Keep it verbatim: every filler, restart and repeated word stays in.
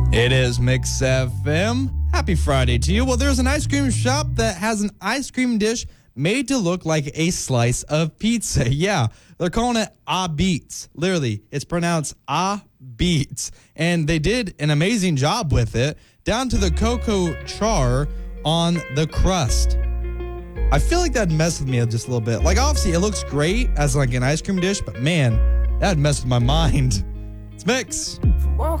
It is Mix F M. Happy Friday to you. Well, there's an ice cream shop that has an ice cream dish made to look like a slice of pizza. Yeah, they're calling it Ah Beats. Literally, it's pronounced Ah Beats. And they did an amazing job with it, down to the cocoa char on the crust. I feel like that'd mess with me just a little bit. Like, obviously, it looks great as like an ice cream dish, but man, that'd mess with my mind. It's Mix.